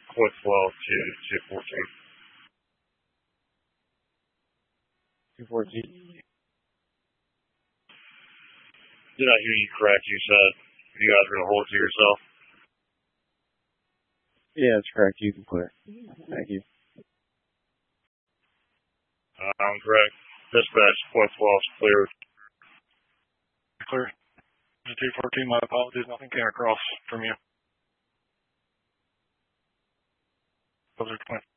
point 12 to 214. 214. Did I hear you correct? You said you guys are going to hold it to yourself? Yeah, that's correct. You can clear. Thank you. I'm correct. Dispatch, point 12 is clear. Clear. 214, my apologies. Nothing came across from you. Those are 20.